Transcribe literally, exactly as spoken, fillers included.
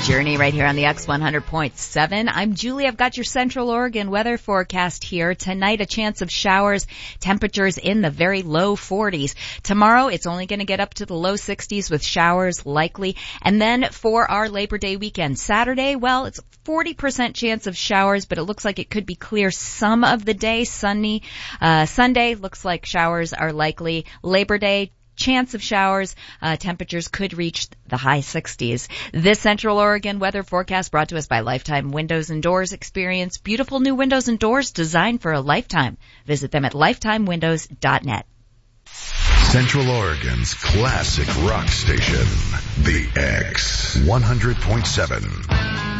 Journey right here on the X one hundred point seven. I'm Julie. I've got your Central Oregon weather forecast here. Tonight, a chance of showers, temperatures in the very low forties. Tomorrow, it's only going to get up to the low sixties with showers likely. And then for our Labor Day weekend, Saturday, well, it's forty percent chance of showers, but it looks like it could be clear some of the day. Sunny. Uh, Sunday looks like showers are likely. Labor Day, chance of showers, uh, temperatures could reach the high sixties. This Central Oregon weather forecast brought to us by Lifetime Windows and Doors. Experience beautiful new windows and doors designed for a lifetime. Visit them at lifetime windows dot net. Central Oregon's classic rock station, the X one hundred point seven.